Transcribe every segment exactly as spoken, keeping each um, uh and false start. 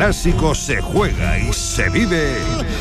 clásico se juega y se vive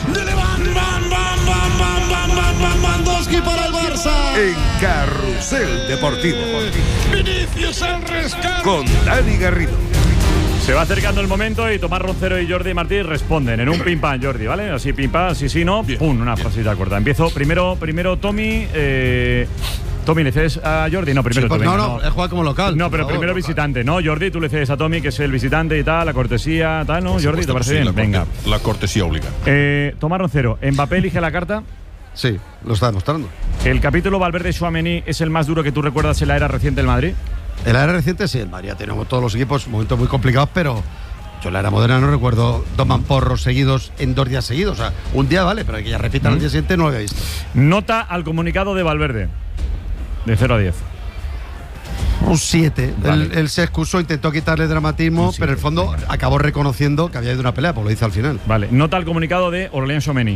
para el Barça en Carrusel Deportivo. Vinicius el rescate con Dani Garrido. Se va acercando el momento y Tomás Roncero y Jordi Martí responden en un pim pam, Jordi, ¿vale? Así pim pam, sí, sí, no, bien, pum, una bien. Frasita corta. Empiezo primero, primero Tommy. Eh, Tommy, ¿le cedes a Jordi? No, primero sí, pues tú, no, venga, no, no, he jugado como local. No, pero favor, primero local. visitante, ¿no? Jordi, tú le cedes a Tommy, que es el visitante y tal, la cortesía, tal, ¿no? Jordi, ¿te parece sí, bien? La venga. Corte, la cortesía obligada. Eh, Tomás Roncero, ¿Mbappé elige la carta? Sí, lo está demostrando. ¿El capítulo Valverde-Tchouaméni es el más duro que tú recuerdas en la era reciente del Madrid? En la era reciente sí, el Madrid ha tenido todos los equipos momentos muy complicados, pero yo en la era moderna no recuerdo dos mamporros seguidos en dos días seguidos. O sea, un día vale, pero que ya repitan mm. el día siguiente no lo había visto. Nota al comunicado de Valverde, de cero a diez. Un siete. Vale. Él, él se excusó, intentó quitarle dramatismo, siete, pero en el fondo vale. acabó reconociendo que había ido una pelea, pues lo hizo al final. Vale, nota al comunicado de Aurélien Tchouaméni.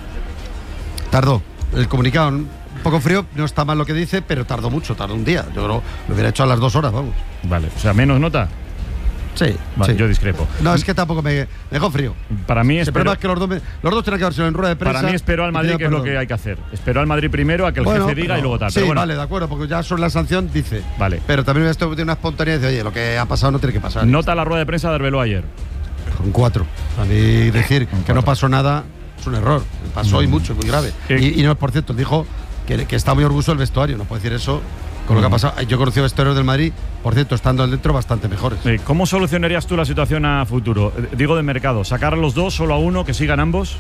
Tardó. El comunicado un poco frío, no está mal lo que dice, pero tardó mucho, tardó un día. Yo creo lo hubiera hecho a las dos horas, vamos. Vale, o sea, menos nota. Sí, vale, sí. Yo discrepo. No, es que tampoco me, me dejó frío. Para mí es espero, que los dos, me, los dos tienen que haberse en rueda de prensa. Para mí esperó al Madrid, que es lo que hay que hacer. Esperó al Madrid primero a que el bueno, jefe diga pero, y luego tal. Sí, pero bueno. vale, de acuerdo, porque ya sobre la sanción dice. Vale. Pero también esto tiene una espontaneidad de, oye, lo que ha pasado no tiene que pasar. Nota la rueda de prensa de Arbeloa ayer. Con cuatro. A mí decir Con que cuatro. no pasó nada es un error. Pasó mm. y mucho, muy grave. Y, y no, por cierto, dijo que, que está muy orgulloso del vestuario. No puede decir eso con mm. lo que ha pasado. Yo he conocido vestuarios del Madrid, por cierto, estando dentro, bastante mejores. ¿Cómo solucionarías tú la situación a futuro? Digo de mercado, ¿sacar a los dos, solo a uno, que sigan ambos?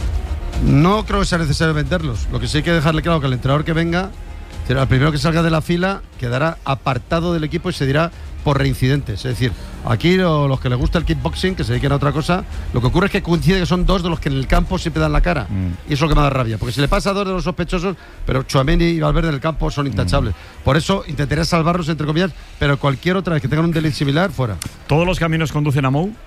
No creo que sea necesario venderlos. Lo que sí hay que dejarle claro que el entrenador que venga, el primero que salga de la fila, quedará apartado del equipo y se dirá por reincidentes. Es decir, aquí lo, los que les gusta el kickboxing, que se dediquen a otra cosa, lo que ocurre es que coincide que son dos de los que en el campo siempre dan la cara. Mm. Y eso es lo que me da rabia. Porque si le pasa a dos de los sospechosos, pero Tchouaméni y Valverde en el campo son intachables. Mm. Por eso intentaría salvarlos, entre comillas, pero cualquier otra vez que tengan un delito similar, fuera. ¿Todos los caminos conducen a Mou?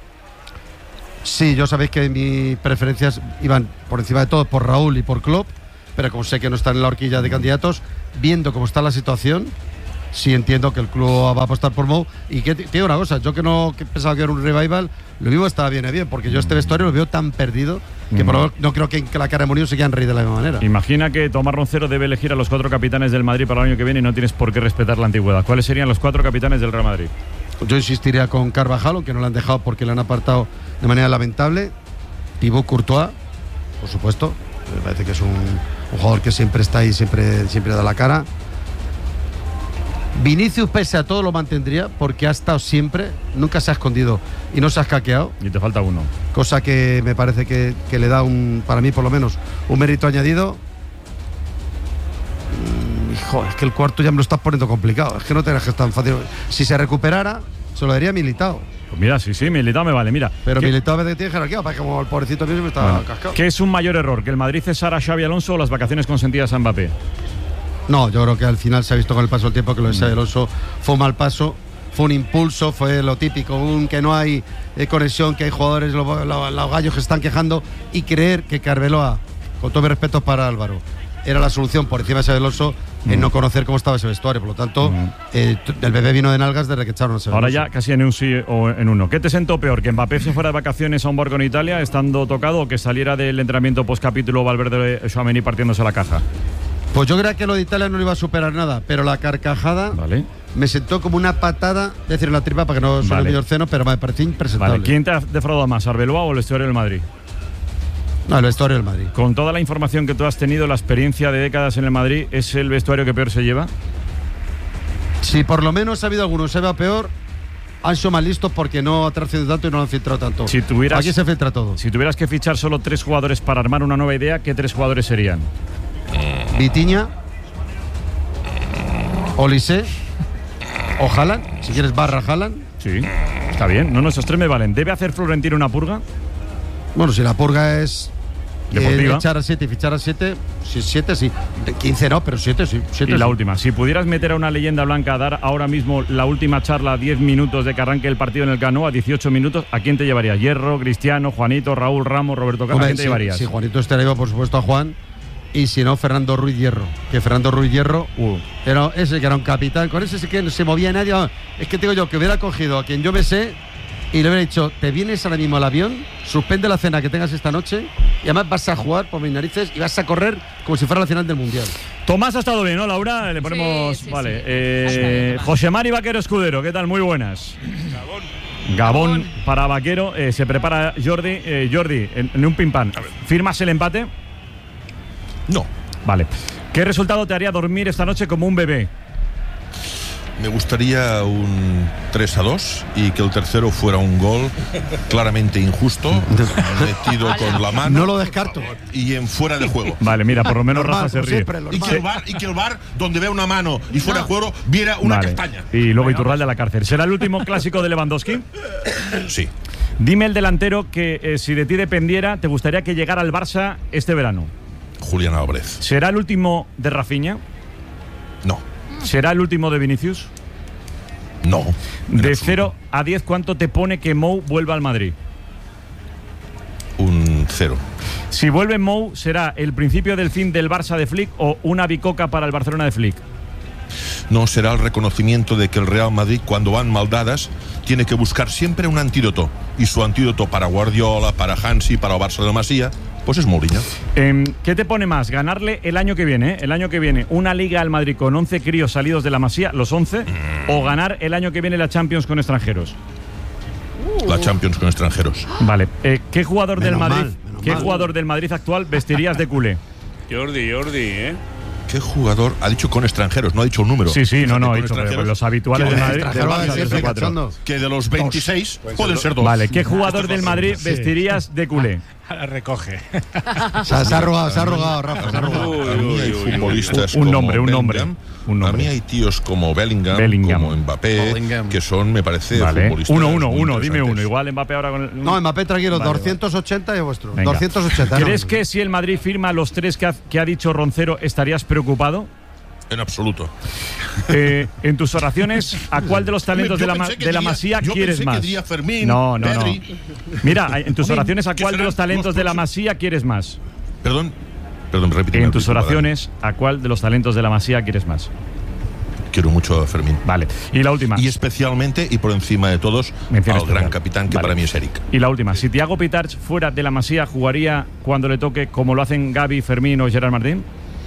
Sí, yo sabéis que mis preferencias iban por encima de todo por Raúl y por Klopp, pero como sé que no están en la horquilla de candidatos, viendo cómo está la situación, sí entiendo que el club va a apostar por Mou. Y que te digo una cosa, yo que no que pensaba que era un revival, lo mismo estaba bien, bien, porque yo este vestuario lo veo tan perdido que mm. por lo menos no creo que en la cara de Mourinho se quieran reír de la misma manera. Imagina que Tomás Roncero debe elegir a los cuatro capitanes del Madrid para el año que viene y no tienes por qué respetar la antigüedad. ¿Cuáles serían los cuatro capitanes del Real Madrid? Yo insistiría con Carvajal, aunque no lo han dejado porque le han apartado de manera lamentable. Thibaut Courtois, por supuesto, me parece que es un, un jugador que siempre está ahí, siempre, siempre da la cara. Vinicius, pese a todo, lo mantendría porque ha estado siempre, nunca se ha escondido y no se ha escaqueado. Y te falta uno. Cosa que me parece que, que le da, un, para mí por lo menos, un mérito añadido. Mm, hijo, es que el cuarto ya me lo estás poniendo complicado. Es que no te dejes tan fácil. Si se recuperara, se lo daría a Militao. Pues mira, sí, sí, Militao me vale, mira. Pero Militao a veces tiene jerarquía, para que como el pobrecito mío me está bueno, cascado. ¿Qué es un mayor error? ¿Que el Madrid cesara a Xabi Alonso o las vacaciones consentidas a Mbappé? No, yo creo que al final se ha visto con el paso del tiempo que lo de Xabi Alonso fue un mal paso, fue un impulso, fue lo típico, un que no hay eh, conexión, que hay jugadores, los, los, los gallos que se están quejando, y creer que Arbeloa, con todo mi respeto para Álvaro, era la solución por encima de Xabi Alonso en mm. no conocer cómo estaba ese vestuario. Por lo tanto, mm. eh, el bebé vino de nalgas desde que echaron a Xabi Ahora Alonso. Ya casi en un sí o en uno. ¿Qué te sentó peor? ¿Que Mbappé se fuera de vacaciones a un barco en Italia estando tocado o que saliera del entrenamiento post capítulo Valverde Tchouaméni partiéndose la caja? Pues yo creía que lo de Italia no le iba a superar nada, pero la carcajada vale. me sentó como una patada, es decir, en la tripa para que no suene vale. el mayor ceno, pero me pareció impresentable. Vale. ¿Quién te ha defraudado más, Arbeloa o el vestuario del Madrid? No, el vestuario del Madrid. Con toda la información que tú has tenido, la experiencia de décadas en el Madrid, ¿es el vestuario que peor se lleva? Si por lo menos ha habido algunos, se va peor, han sido más listos porque no ha trascendido tanto y no lo han filtrado tanto. Si tuvieras, aquí se filtra todo. Si tuvieras que fichar solo tres jugadores para armar una nueva idea, ¿qué tres jugadores serían? Vitinha, Olise o Haaland, si quieres barra Haaland. Sí, está bien. No, no, esos tres me valen. ¿Debe hacer Florentino una purga? Bueno, si la purga es deportiva, eh, echar a siete y fichar a siete, si siete sí, quince no, pero siete sí. Siete y la sí. última, si pudieras meter a una leyenda blanca a dar ahora mismo la última charla, diez minutos de que arranque el partido en el Camp Nou, a dieciocho minutos, ¿a quién te llevarías? Hierro, Cristiano, Juanito, Raúl, Ramos, Roberto Carlos, ¿a quién te sí, llevarías? Si Juanito estaría, por supuesto, a Juan. Y si no, Fernando Ruiz Hierro. Que Fernando Ruiz Hierro uh. era ese que era un capitán. Con ese sí que no se movía nadie. Es que tengo yo que hubiera cogido a quien yo me sé y le hubiera dicho, te vienes ahora mismo al avión, suspende la cena que tengas esta noche y además vas a jugar por mis narices y vas a correr como si fuera la final del Mundial. Tomás ha estado bien, ¿no, Laura? Le ponemos... Sí, sí, vale. sí. Eh, José Mari Vaquero Escudero, ¿qué tal? Muy buenas. Gabón. Gabón para Vaquero. Eh, se prepara Jordi. Eh, Jordi, en, en un pim-pam. ¿Firmas el empate? No. Vale. ¿Qué resultado te haría dormir esta noche como un bebé? Me gustaría un tres a dos y que el tercero fuera un gol claramente injusto, metido con la mano. No lo descarto. Y en fuera de juego. Vale, mira, por lo menos Normal, Rafa se como ríe. siempre, Y que, el bar, y que el bar, donde vea una mano y fuera de juego, viera una Vale. castaña. Y luego Iturralde a la cárcel. ¿Será el último clásico de Lewandowski? Sí. Dime el delantero que, eh, si de ti dependiera, te gustaría que llegara al Barça este verano. Julián Álvarez. ¿Será el último de Rafinha? No. ¿Será el último de Vinicius? No. De cero a diez, ¿cuánto te pone que Mou vuelva al Madrid? Un cero. Si vuelve Mou, ¿será el principio del fin del Barça de Flick o una bicoca para el Barcelona de Flick? No, será el reconocimiento de que el Real Madrid, cuando van mal dadas, tiene que buscar siempre un antídoto. Y su antídoto para Guardiola, para Hansi, para el Barça de la Masía, pues es Mourinho. Eh, ¿Qué te pone más? ¿Ganarle el año que viene? ¿eh? El año que viene una liga al Madrid con once críos salidos de la Masía, los once, mm. o ganar el año que viene la Champions con extranjeros. La Champions con extranjeros. Vale. Eh, ¿Qué jugador Menos del Madrid, mal, menos qué mal. jugador del Madrid actual vestirías de culé? Jordi, Jordi, ¿eh? ¿Qué jugador? Ha dicho con extranjeros, no ha dicho un número. Sí, sí, no, no, Con he dicho que extranjeros. los habituales ¿Qué del Madrid. extranjero del va a Barça, decirse, los cuatro. cachondo. Que de los veintiséis pueden ser dos. Vale, ¿qué jugador del Madrid vestirías de culé? La recoge. Se ha, se ha arrugado, se ha arrugado, Rafa, se ha arrugado. Uy, A mí uy, hay uy, uy. futbolistas Un como nombre, un nombre, Bellingham. un nombre. A mí hay tíos como Bellingham, Bellingham. como Mbappé, Bellingham. que son, me parece, Vale. futbolistas Uno, uno, muy uno, dime interesantes. uno. Igual Mbappé ahora con el. No, Mbappé, tranquilo, Vale, doscientos ochenta y es vuestro. Venga. doscientos ochenta. ¿Crees no. que si el Madrid firma los tres que ha, que ha dicho Roncero, estarías preocupado? En absoluto. Eh, en tus oraciones, ¿a cuál de los talentos Yo de la, ma- pensé que de la diría- Masía yo quieres pensé que más? diría Fermín, no, no, no. Pedri. Mira, en tus oraciones, ¿a ¿Qué cuál de serán los talentos los de la próximos? Masía quieres más? Perdón, perdón, repíteme. En tus disculpa, oraciones, ¿a cuál de los talentos de la Masía quieres más? Dani. Quiero mucho a Fermín. Vale. Y la última. Y especialmente, y por encima de todos, Mención al especial. gran capitán que Vale. para mí es Eric. Y la última. Si Thiago Pitarch fuera de la Masía, ¿jugaría cuando le toque como lo hacen Gavi, Fermín o Gerard Martín?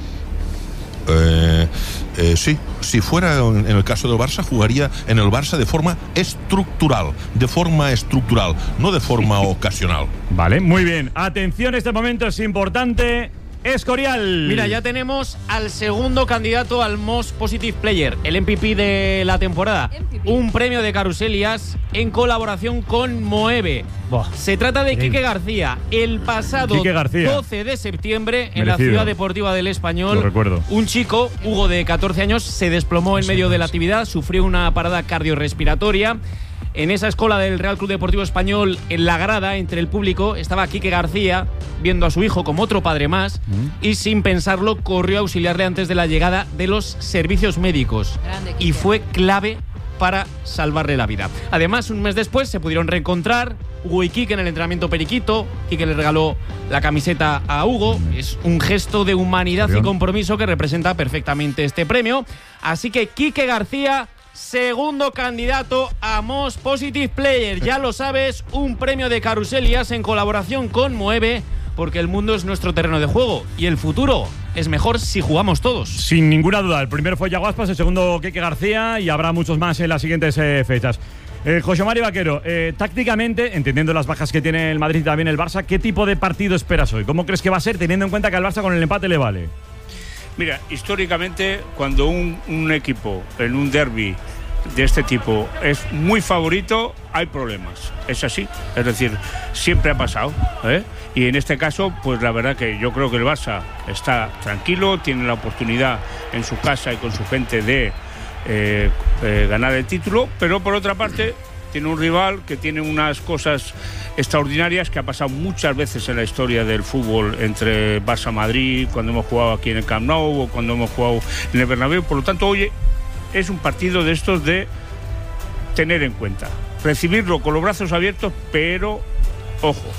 Eh, eh, sí, si fuera en, en el caso del Barça, jugaría en el Barça de forma estructural, de forma estructural, no de forma ocasional. Vale, muy bien. Atención, este momento es importante. Escorial. Mira, ya tenemos al segundo candidato al Most Positive Player, el M V P de la temporada. M V P. Un premio de Caruselias en colaboración con Moeve. Buah. Se trata de Quique García. El pasado Quique García. doce de septiembre, en la Merecido. Ciudad Deportiva del Español, Lo recuerdo. un chico, Hugo, de catorce años, se desplomó en medio de la actividad, sufrió una parada cardiorrespiratoria. En esa escuela del Real Club Deportivo Español, en la grada, entre el público, estaba Quique García, viendo a su hijo como otro padre más, y sin pensarlo corrió a auxiliarle antes de la llegada de los servicios médicos. Grande, Quique. Y fue clave para salvarle la vida. Además, un mes después se pudieron reencontrar Hugo y Quique en el entrenamiento periquito. Quique le regaló la camiseta a Hugo. Es un gesto de humanidad y Bien. compromiso que representa perfectamente este premio. Así que Quique García, segundo candidato a Most Positive Player. Ya lo sabes, un premio de Caruselias en colaboración con Moeve, porque el mundo es nuestro terreno de juego y el futuro es mejor si jugamos todos. Sin ninguna duda, el primero fue Yago Aspas, el segundo Quique García y habrá muchos más en las siguientes eh, fechas. Eh, José Mari Vaquero, eh, tácticamente, entendiendo las bajas que tiene el Madrid y también el Barça, ¿qué tipo de partido esperas hoy? ¿Cómo crees que va a ser, teniendo en cuenta que al Barça con el empate le vale? Mira, históricamente, cuando un, un equipo en un derbi de este tipo es muy favorito, hay problemas. Es así. Es decir, siempre ha pasado, ¿eh? Y en este caso, pues la verdad que yo creo que el Barça está tranquilo, tiene la oportunidad en su casa y con su gente de eh, eh, ganar el título, pero por otra parte tiene un rival que tiene unas cosas extraordinarias que ha pasado muchas veces en la historia del fútbol entre Barça-Madrid, cuando hemos jugado aquí en el Camp Nou o cuando hemos jugado en el Bernabéu. Por lo tanto, oye, es un partido de estos de tener en cuenta, recibirlo con los brazos abiertos, pero ojo,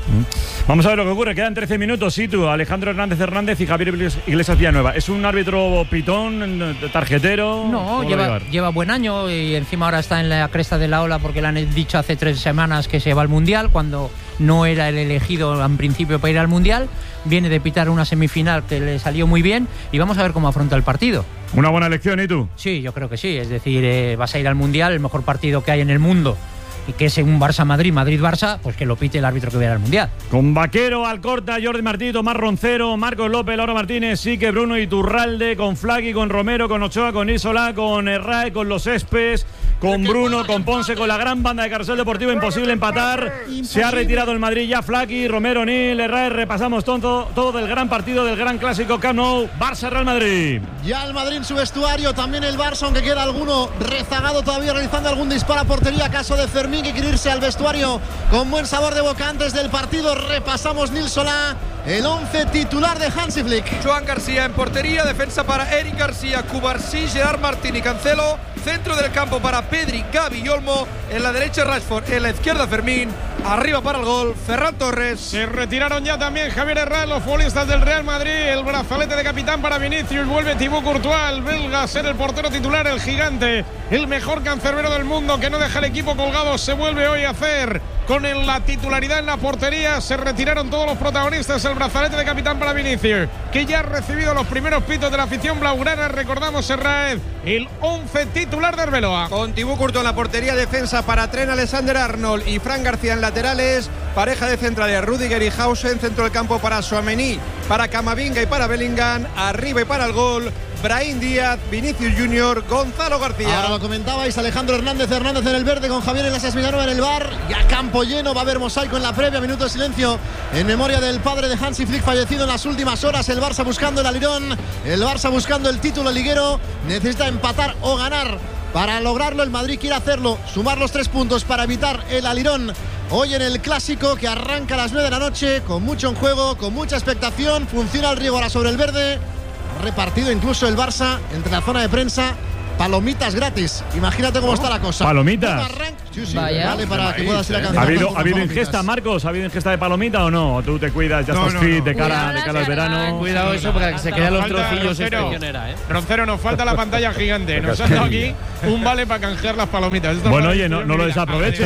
Vamos a ver lo que ocurre. Quedan trece minutos. Situ, Alejandro Hernández Hernández y Javier Iglesias Villanueva. ¿Es un árbitro pitón, tarjetero? No, lleva, lleva buen año y encima ahora está en la cresta de la ola porque le han dicho hace tres semanas que se va al Mundial cuando no era el elegido en principio para ir al Mundial. Viene de pitar una semifinal que le salió muy bien y vamos a ver cómo afronta el partido. Una buena elección, ¿y tú? Sí, yo creo que sí. Es decir, eh, vas a ir al Mundial, el mejor partido que hay en el mundo, y que es un Barça-Madrid, Madrid-Barça, pues que lo pite el árbitro que vaya al Mundial. Con Vaquero, Alcorta, Jordi Martí, Tomás Roncero, Marcos López, Laura Martínez, Sique, Bruno Iturralde, con Flaqui, con Romero, con Ochoa, con Isola, con Herrae, con Los Espes, con Bruno, con Ponce, con la gran banda de Carrusel Deportivo. Imposible empatar. Imposible. Se ha retirado el Madrid ya. Flaqui, Romero, Nil, Herrae. Repasamos todo, todo del gran partido, del gran clásico Camp Nou, Barça-Real Madrid. Ya el Madrid en su vestuario, también el Barça, aunque queda alguno rezagado todavía realizando algún disparo a portería, caso de Fermín, que quiere irse al vestuario con buen sabor de boca antes del partido. Repasamos Nil Solá, el once titular de Hansi Flick. Joan García en portería, defensa para Eric García, Cubarsí, Gerard Martín y Cancelo. Centro del campo para Pedri, Gavi y Olmo. En la derecha Rashford, en la izquierda Fermín. Arriba para el gol, Ferran Torres. Se retiraron ya también Javier Herrera, los futbolistas del Real Madrid. El brazalete de capitán para Vinicius. Vuelve Thibaut Courtois, el belga, a ser el portero titular, el gigante, el mejor cancerbero del mundo, que no deja el equipo colgado. Se vuelve hoy a hacer con la titularidad en la portería. Se retiraron todos los protagonistas. El brazalete de capitán para Vinicius, que ya ha recibido los primeros pitos de la afición blaugrana. Recordamos, Herrera, el once titular de Arbeloa. Con Thibaut Courtois en la portería, defensa para Trent Alexander-Arnold y Fran García en laterales. Pareja de centrales, Rudiger y Hausen. Centro del campo para Tchouaméni, para Camavinga y para Bellingham. Arriba y para el gol, Brahim Díaz, Vinicius Junior, Gonzalo García. Ahora lo comentabais, Alejandro Hernández Hernández en el verde, con Javier Iglesias Villanueva en el bar. Ya campo lleno, va a haber mosaico en la previa. Minuto de silencio en memoria del padre de Hansi Flick, fallecido en las últimas horas. El Barça buscando el alirón, el Barça buscando el título liguero. Necesita empatar o ganar para lograrlo. El Madrid quiere hacerlo, sumar los tres puntos para evitar el alirón hoy en el clásico, que arranca a las nueve de la noche, con mucho en juego, con mucha expectación. Funciona el riego ahora sobre el verde. Repartido incluso el Barça entre la zona de prensa. Palomitas gratis. Imagínate cómo está la cosa. ¿Palomitas? Sí, sí, vale, para que puedas ir a cantar. ¿Ha habido, ¿ha habido ingesta, Marcos? ¿Ha habido ingesta de palomita o no? ¿O tú te cuidas, ya no, estás no, fit no. de cara, Cuidado, de cara al verano? Cuidado eso, para que se queden los trocillos. ¿eh? Roncero, nos falta la pantalla gigante. Nos han dado aquí un vale para canjear las palomitas. Esto bueno, oye, no, no lo desaproveche.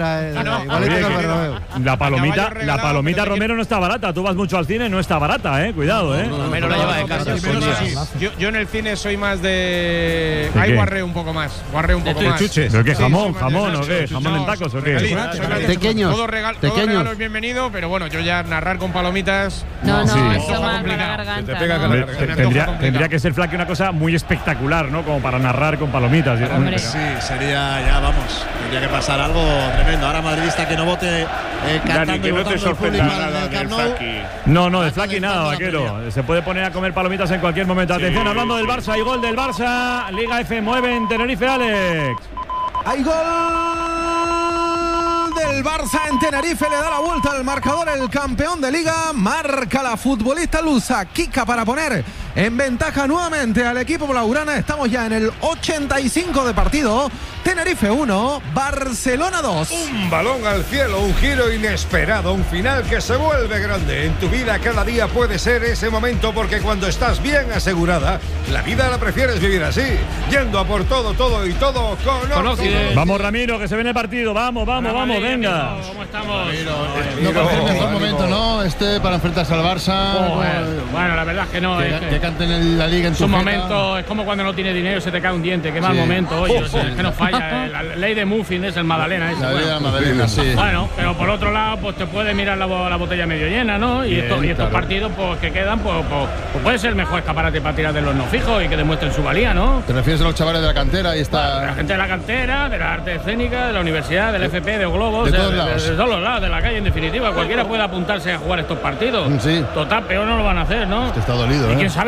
La palomita, la palomita Romero no está barata. Tú vas mucho al cine, no está barata, ¿eh? Cuidado, ¿eh? Romero la lleva de casa. Yo en el cine soy más de… Ahí guarreo un poco más. Guarreo un poco más. ¿Pero qué jamón? ¿Jamón o qué? ¿Jamón en tacos o qué? Pequeños. Todo regalo es bienvenido, pero bueno, yo ya narrar con palomitas… No, no, eso más para la garganta. Tendría que ser, Flaqui, una cosa muy espectacular, ¿no? Como para narrar con palomitas. Sí, sería ya, vamos, tendría que pasar algo tremendo. Ahora madridista que no vote eh, cantando que y no te sorprenda nada del Flaqui. No, no, de Flaqui nada, Vaquero. Se puede poner a comer palomitas en cualquier momento. Atención, hablando del Barça, hay gol del Barça. Liga F mueve en Tenerife, Alex. Hay gol del Barça en Tenerife, le da la vuelta al marcador el campeón de Liga. Marca la futbolista lusa Kika para poner en ventaja nuevamente al equipo blaugrana. Estamos ya en el ochenta y cinco de partido. Tenerife uno, Barcelona dos. Un balón al cielo, un giro inesperado, un final que se vuelve grande. En tu vida cada día puede ser ese momento, porque cuando estás bien asegurada, la vida la prefieres vivir así, yendo a por todo, todo y todo con Occidente. Vamos, Ramiro, que se viene el partido. Vamos, vamos, vamos, venga. ¿Cómo estamos? No parece el mejor momento, ¿no? Este para enfrentarse al Barça. Oh, bueno, bueno, la verdad es que no. Que, es que, que canten en la liga en su momento. Es como cuando no tienes dinero y se te cae un diente. Qué mal sí. momento, oye. Oh, o sea, es que no falla. La ley de Muffin es el Magdalena. Ese, la ley bueno. de la Magdalena, sí. Bueno, pero por otro lado, pues te puedes mirar la, la botella medio llena, ¿no? Y, Bien, esto, y estos claro. partidos pues que quedan, pues, pues, pues puede ser el mejor escaparate para tirar de los no fijos y que demuestren su valía, ¿no? ¿Te refieres a los chavales de la cantera? Ahí está. Bueno, de la gente de la cantera, de la arte escénica, de la universidad, del F P, de Globos, de, de, todos de, lados. de, de todos los lados, de la calle, en definitiva. Cualquiera puede apuntarse a jugar estos partidos. Sí. Total, peor no lo van a hacer, ¿no? Este está dolido, y ¿eh? quién sabe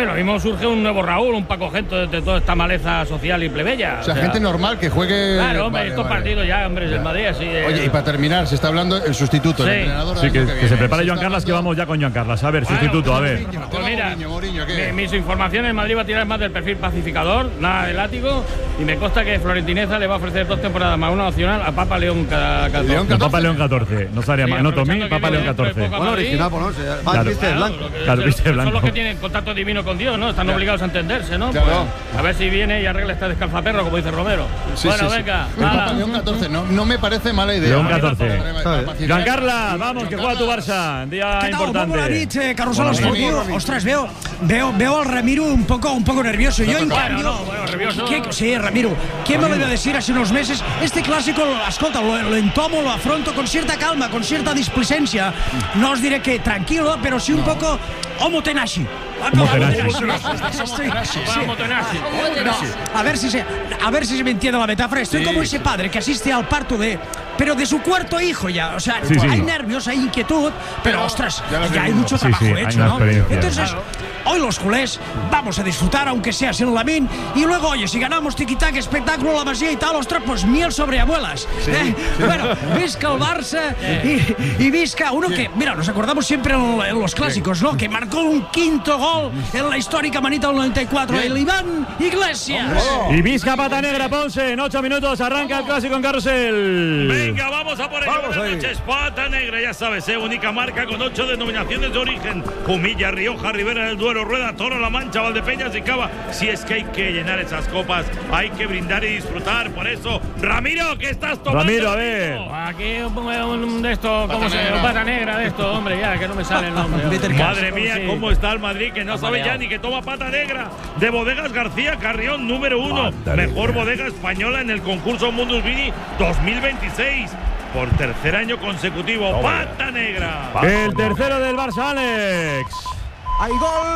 Hombre, lo mismo surge un nuevo Raúl, un Paco Gento de, de toda esta maleza social y plebeya. O sea, o sea gente normal que juegue. Claro, hombre, vale, estos vale. partidos ya, hombre, Ya. el Madrid así. Eh. Oye, y para terminar, se está hablando el sustituto, Sí. el entrenador. Sí, que, del año que viene. se prepare Se Joan está Carlas, que hablando- vamos ya con Joan Carlas. A ver, Bueno, sustituto, a ver. Pues mira, Mourinho, Mourinho, ¿qué? mi- mis informaciones, Madrid va a tirar más del perfil pacificador, nada de látigo, y me consta que Florentineza le va a ofrecer dos temporadas más una opcional a Papa León cada catorce. León No, Papa León catorce. No estaría Sí, mal. No, Tommy, aprovechando que Papa León viene dentro de catorce. poco a Bueno, Madrid. original, pues no sé. Va Claro. viste de Claro, blanco. lo que- Claro, son- viste de Son los blanco. que tienen contacto divino con Dios, ¿no? Están obligados a entenderse, ¿no? Claro. Pues, a ver si viene y arregla este descalzaperro, como dice Romero. Sí, bueno, sí, sí. venga, El hala. Papa León catorce, no, no me parece mala idea. León Para- catorce. para- para- para pacificar. Joan Carlas, vamos, que juega tu Barça. Día Què tal? Molt bona importante. nit, eh, Carrusel Bona nit. Esportiu. Ostres, veo, veo, veo al Ramiro un poco, un poco nervioso. Yo, en Bueno, cambio, no, bueno, nervioso. ¿qué- sí, Ramiro, ¿quién me lo iba a decir hace unos meses? Este clásico, escolta, lo, lo entomo, lo afronto con cierta calma, con cierta displicencia. No os diré que tranquilo, pero sí un poco homo tenaci. Homo tenaci. Estoy- sí. Vamos, Tenaci. No, a ver si se, a ver si se me entiende la metáfora. Estoy Sí, como sí. ese padre que asiste al parto de, pero de su cuarto hijo ya. O sea, Sí, sí. hay nervios, hay inquietud, pero ostras, ya lo ya hay tenemos. mucho Sí, trabajo sí, hay hecho, una ¿no? experiencia. Entonces, hoy los culés vamos a disfrutar, aunque sea sin Lamín, y luego, oye, si ganamos tiquitac, espectáculo, la Masía y tal, ostras, pues miel sobre abuelas. ¿eh? Bueno, visca el Barça y, y visca uno que, mira, nos acordamos siempre en, en los clásicos, ¿no? Que marcó un quinto gol en la histórica manita del noventa y cuatro, el Iván Iglesias. Y Vizca Pata Negra, Ponce. En ocho minutos arranca el clásico en Carrusel. Venga, vamos a por ello. Vamos Buenas ahí. noches, Pata Negra, ya sabes, ¿eh? Única marca con ocho denominaciones de origen. Humilla, Rioja, Ribera del Duero, Rueda, Toro, La Mancha, Valdepeñas y Cava. Si es que hay que llenar esas copas, hay que brindar y disfrutar. Por eso, Ramiro, ¿qué estás tomando? Ramiro, a ver. Aquí un, un de esto, ¿cómo se llama? Pata negra de esto, hombre, ya, que no me sale el nombre. Madre mía, Sí. cómo está el Madrid, que no Está sabe ya mareado. ni que toma Pata Negra. De Bodegas García Carrión, número uno. Pata Mejor Negra. bodega española en el concurso Mundus Vini dos mil veintiséis. Por tercer año consecutivo, Pata Negra. El tercero del Barça, Alex. Hay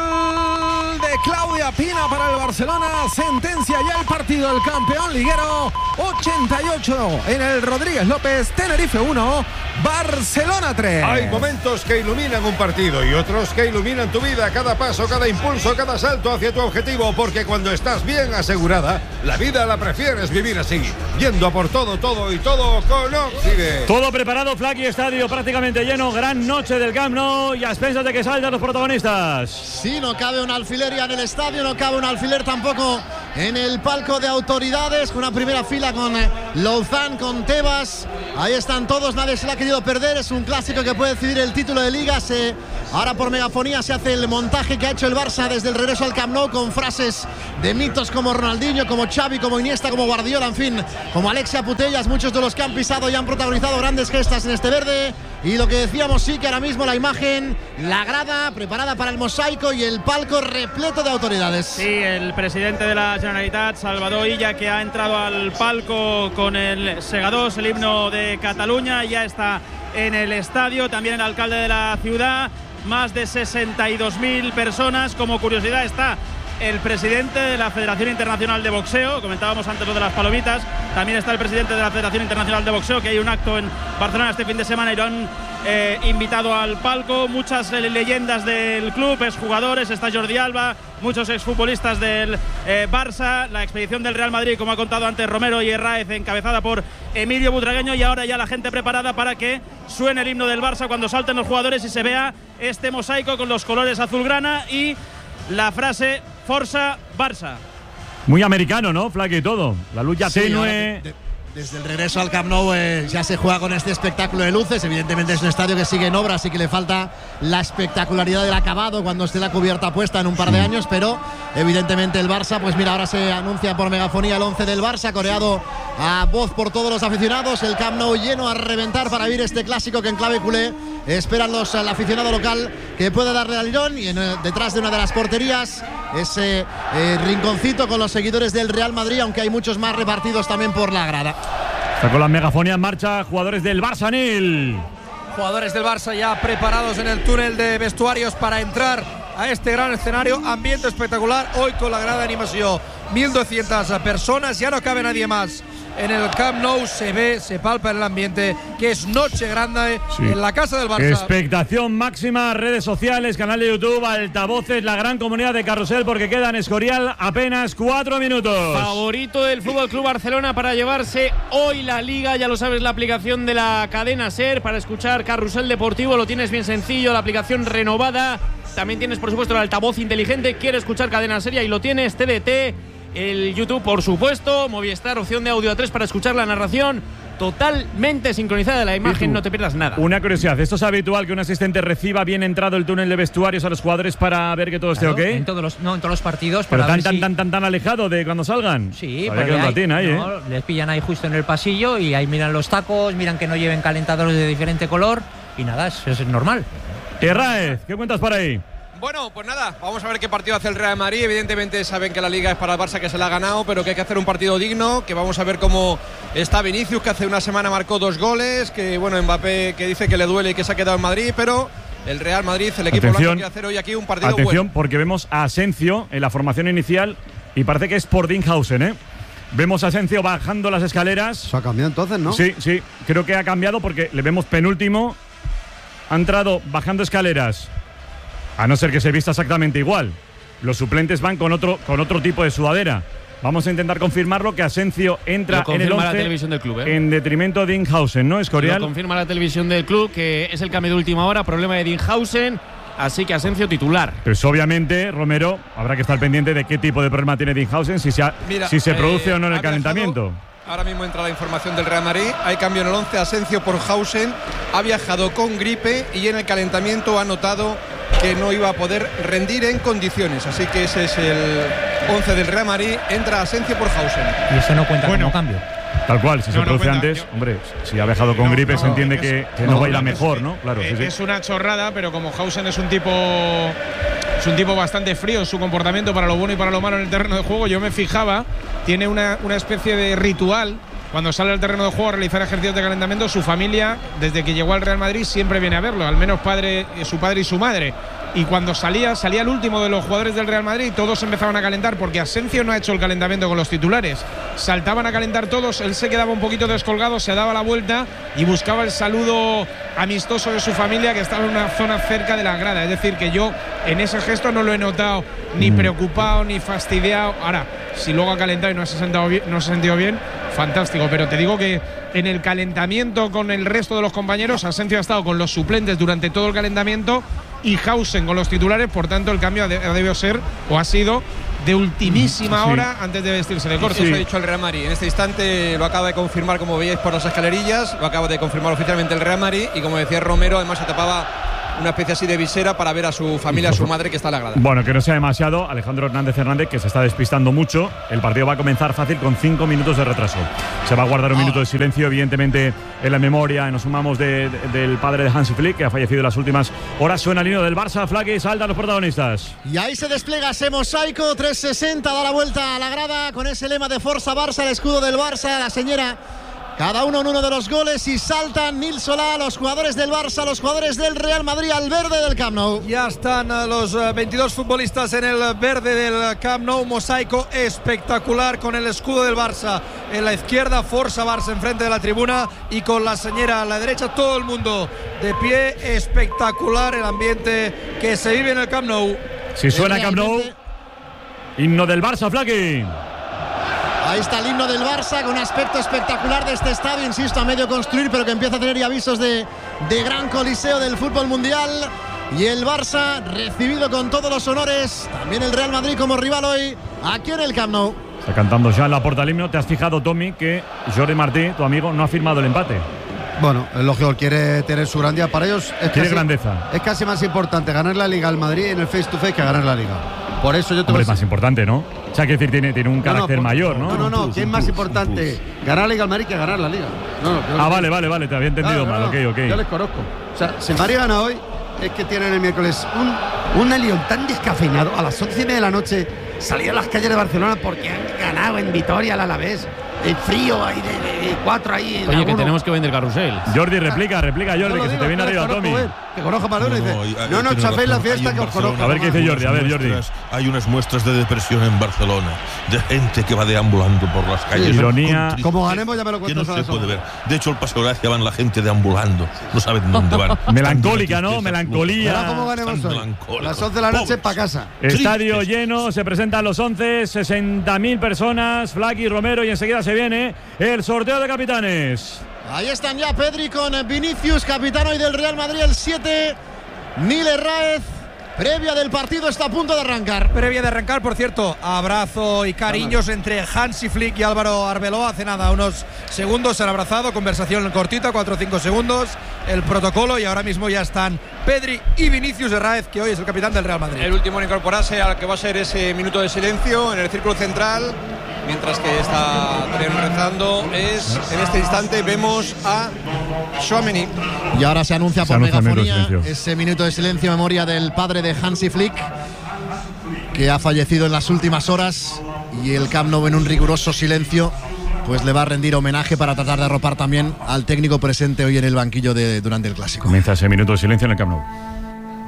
gol de Claudia Pina para el Barcelona. Sentencia ya el partido del campeón liguero. ochenta y ocho en el Rodríguez López. Tenerife uno, Barcelona tres. Hay momentos que iluminan un partido y otros que iluminan tu vida, cada paso, cada impulso, cada salto hacia tu objetivo, porque cuando estás bien asegurada, la vida la prefieres vivir así, yendo a por todo, todo y todo con Oxide. Todo preparado, Flaky, estadio prácticamente lleno. Gran noche del Camp Nou y a expensas de que salgan los protagonistas. Sí, no cabe un alfiler ya en el estadio, no cabe un alfiler tampoco en el palco de autoridades, con una primera fila con eh, Louzán, con Tebas. Ahí están todos, nadie se la ha querido perder. Es un clásico que puede decidir el título de Liga. Se, ahora por megafonía se hace el montaje que ha hecho el Barça desde el regreso al Camp Nou, con frases de mitos como Ronaldinho, como Xavi, como Iniesta, como Guardiola, en fin, como Alexia Putellas, muchos de los que han pisado y han protagonizado grandes gestas en este verde. Y lo que decíamos, sí, que ahora mismo la imagen, la grada preparada para el mosaico y el palco repleto de autoridades. Sí, el presidente de la Generalitat, Salvador Illa, que ha entrado al palco con el Segadors, el himno de Cataluña, ya está en el estadio. También el alcalde de la ciudad, más de sesenta y dos mil personas. Como curiosidad está el presidente de la Federación Internacional de Boxeo, comentábamos antes lo de las palomitas, también está el presidente de la Federación Internacional de Boxeo, que hay un acto en Barcelona este fin de semana y lo han eh, invitado al palco. Muchas eh, leyendas del club, exjugadores, está Jordi Alba, muchos exfutbolistas del eh, Barça, la expedición del Real Madrid, como ha contado antes Romero y Herráez, encabezada por Emilio Butragueño, y ahora ya la gente preparada para que suene el himno del Barça cuando salten los jugadores y se vea este mosaico con los colores azulgrana y la frase Forza Barça. Muy americano, ¿no? Flaky y todo. La luz ya Sí, tenue. ahora de- de- desde el regreso al Camp Nou eh, ya se juega con este espectáculo de luces. Evidentemente es un estadio que sigue en obra, así que le falta la espectacularidad del acabado cuando esté la cubierta puesta en un par de años, pero evidentemente el Barça, pues mira, ahora se anuncia por megafonía el once del Barça, coreado a voz por todos los aficionados. El Camp Nou lleno a reventar para vivir este clásico que en clave culé esperan los al aficionado local que puede darle al lirón, y en, eh, detrás de una de las porterías ese eh, rinconcito con los seguidores del Real Madrid, aunque hay muchos más repartidos también por la grada. Está con la megafonía en marcha, jugadores del Barça, Nil. Jugadores del Barça ya preparados en el túnel de vestuarios para entrar a este gran escenario. Ambiente espectacular hoy con la grada d'animació mil doscientas personas, ya no cabe nadie más. En el Camp Nou se ve, se palpa en el ambiente que es noche grande sí. en la casa del Barça. Expectación máxima, redes sociales, canal de YouTube, altavoces, la gran comunidad de Carrusel, porque quedan en Escorial apenas cuatro minutos. Favorito del Fútbol Club Barcelona para llevarse hoy la Liga, ya lo sabes, la aplicación de la cadena SER para escuchar Carrusel Deportivo, lo tienes bien sencillo, la aplicación renovada. También tienes, por supuesto, el altavoz inteligente. ¿Quieres escuchar cadena SER? Y lo tienes, T D T. El YouTube, por supuesto, Movistar, opción de audio a tres para escuchar la narración totalmente sincronizada de la imagen, no te pierdas nada. Una curiosidad, ¿esto es habitual que un asistente reciba bien entrado el túnel de vestuarios a los jugadores para ver que todo claro, esté ok? En todos los, no, en todos los partidos. Pero para tan, tan, si... tan, tan, tan alejado de cuando salgan. Sí, porque hay, latín ahí, no, ¿eh? les pillan ahí justo en el pasillo y ahí miran los tacos, miran que no lleven calentadores de diferente color y nada, eso es normal. Herráez, ¿qué cuentas por ahí? Bueno, pues nada, vamos a ver qué partido hace el Real Madrid. Evidentemente saben que la Liga es para el Barça, que se la ha ganado, pero que hay que hacer un partido digno, que vamos a ver cómo está Vinicius, que hace una semana marcó dos goles, que bueno, Mbappé que dice que le duele y que se ha quedado en Madrid, pero el Real Madrid, el equipo blanco, quiere hacer hoy aquí un partido atención, bueno. Porque vemos a Asensio en la formación inicial y parece que es por Dinghausen, ¿eh? Vemos a Asensio bajando las escaleras. Se ha cambiado entonces, ¿no? Sí, sí, creo que ha cambiado porque le vemos penúltimo. Ha entrado bajando escaleras. A no ser que se vista exactamente igual. Los suplentes van con otro, con otro tipo de sudadera. Vamos a intentar confirmarlo, que Asensio entra en el once la televisión del club, ¿eh? en detrimento de Dinghausen, ¿no, Escorial? Lo confirma la televisión del club, que es el cambio de última hora, problema de Dinghausen, así que Asensio titular. Pues obviamente, Romero, habrá que estar pendiente de qué tipo de problema tiene Dinghausen, si se, ha, Mira, si se eh, produce o no en el calentamiento. Ahora mismo entra la información del Real Madrid. Hay cambio en el once, Asensio por Hausen. Ha viajado con gripe y en el calentamiento ha notado que no iba a poder rendir en condiciones. Así que ese es el once del Real Madrid. Entra Asensio por Hausen. Y eso no cuenta bueno. como cambio. Tal cual, si no, se no produce cuenta, antes, yo, hombre, si ha viajado con no, gripe no, se entiende es, que, que no, no va a ir a mejor, es, ¿no? Claro, es, sí, sí. es una chorrada, pero como Hausen es un tipo es un tipo bastante frío en su comportamiento para lo bueno y para lo malo en el terreno de juego, yo me fijaba, tiene una, una especie de ritual. Cuando sale al terreno de juego a realizar ejercicios de calentamiento, su familia, desde que llegó al Real Madrid, siempre viene a verlo, al menos padre, su padre y su madre. Y cuando salía, salía el último de los jugadores del Real Madrid, todos empezaban a calentar, porque Asensio no ha hecho el calentamiento con los titulares. Saltaban a calentar todos, él se quedaba un poquito descolgado, se daba la vuelta y buscaba el saludo amistoso de su familia, que estaba en una zona cerca de la grada. Es decir, que yo en ese gesto no lo he notado ni preocupado ni fastidiado. Ahora, si luego ha calentado y no se ha sentido bien, no se ha sentido bien, fantástico, pero te digo que en el calentamiento con el resto de los compañeros, Asensio ha estado con los suplentes durante todo el calentamiento y Hausen con los titulares, por tanto el cambio debió ser o ha sido de ultimísima sí. hora antes de vestirse de corto. Eso sí. ha dicho el Real Madrid. En este instante lo acaba de confirmar, como veíais por las escalerillas, lo acaba de confirmar oficialmente el Real Madrid y como decía Romero, además se tapaba una especie así de visera para ver a su familia, a su madre que está en la grada. Bueno, que no sea demasiado. Alejandro Hernández Hernández, que se está despistando mucho. El partido va a comenzar fácil con cinco minutos de retraso. Se va a guardar un oh. minuto de silencio, evidentemente, en la memoria. Nos sumamos de, de, del padre de Hansi Flick, que ha fallecido en las últimas horas. Suena el himno del Barça, Flaky, saltan los protagonistas. Y ahí se despliega ese mosaico trescientos sesenta, da la vuelta a la grada con ese lema de Forza Barça, el escudo del Barça, la señora. Cada uno en uno de los goles y saltan Nil Solá, los jugadores del Barça, los jugadores del Real Madrid al verde del Camp Nou. Ya están los veintidós futbolistas en el verde del Camp Nou, mosaico espectacular con el escudo del Barça en la izquierda, Forza Barça enfrente de la tribuna y con la señora a la derecha, todo el mundo de pie, espectacular el ambiente que se vive en el Camp Nou. Si suena Camp Nou, himno del Barça, Flaky. Ahí está el himno del Barça con un aspecto espectacular de este estadio, insisto, a medio construir, pero que empieza a tener ya avisos de, de gran coliseo del fútbol mundial. Y el Barça recibido con todos los honores, también el Real Madrid como rival hoy, aquí en el Camp Nou. Está cantando ya en la puerta del himno. ¿Te has fijado, Tommy, que Jordi Martí, tu amigo, no ha firmado el empate? Bueno, es lógico, quiere tener su gran día. Para ellos es quiere casi, grandeza. Es casi más importante ganar la Liga al Madrid en el face to face que ganar la Liga. Por eso yo te Hombre, es más importante, ¿no? O sea, que decir, tiene, tiene un carácter no, no, mayor, ¿no? No, no, no, que es más importante ganar la Liga al Madrid que ganar la Liga. No, no, ah, vale, vale, vale, te había entendido claro, mal, no, ok, ok. Yo les conozco. O sea, si el Madrid gana hoy, es que tienen el miércoles un, un Lyon tan descafeinado a las once y media de la noche, salir a las calles de Barcelona porque han ganado en Vitoria al Alavés. El frío ahí de, de y cuatro ahí. Oye, que tenemos que vender carrusel. Jordi, replica, replica, Jordi, No que lo se digo, te viene es que arriba, les Tommy. conozco, eh, Que conozco Maduro y dice, No, hay- hay- no nos tiene chaféis la razón. fiesta Hay que en os conozco. Barcelona A ver qué dice Jordi, a ver, Jordi. muestras- Hay unas muestras de depresión en Barcelona, de gente que va deambulando por las calles. Ironía. con Como tristeza, ganemos ya me lo que cuentas no a se las puede once. ver. De hecho, el Paseo de Gracia van la gente deambulando. No saben dónde van. Melancólica, ¿no? Están de Melancolía. Ahora cómo ganemos Están hoy. melancólicos. A las once de la noche Pobres. para casa. Estadio Tristes. lleno, se presentan los once, sesenta mil personas, Flaky, Romero, y enseguida se viene el sorteo de capitanes. Ahí están ya Pedri con Vinicius, capitán hoy del Real Madrid, el siete. Nil Herráez, previa del partido, está a punto de arrancar. Previa de arrancar, por cierto, abrazo y cariños entre Hansi Flick y Álvaro Arbeloa. Hace nada, unos segundos se han abrazado, conversación cortita, cuatro o cinco segundos, el protocolo, y ahora mismo ya están Pedri y Vinicius Herráez, que hoy es el capitán del Real Madrid. El último en incorporarse al que va a ser ese minuto de silencio en el círculo central, mientras que está Tren rezando, es en este instante vemos a Tchouaméni. Y ahora se anuncia Se por anuncia el minuto de megafonía silencio. ese minuto de silencio en memoria del padre de Hansi Flick, que ha fallecido en las últimas horas, y el Camp Nou, en un riguroso silencio, pues le va a rendir homenaje para tratar de arropar también al técnico presente hoy en el banquillo de, durante el Clásico. Comienza ese minuto de silencio en el Camp Nou.